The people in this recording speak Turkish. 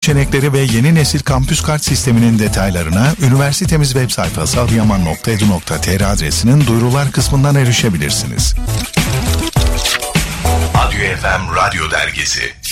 seçenekleri ve yeni nesil kampüs kart sisteminin detaylarına üniversitemiz web sayfası adıyaman.edu.tr adresinin duyurular kısmından erişebilirsiniz. ADÜ FM Radyo Dergisi.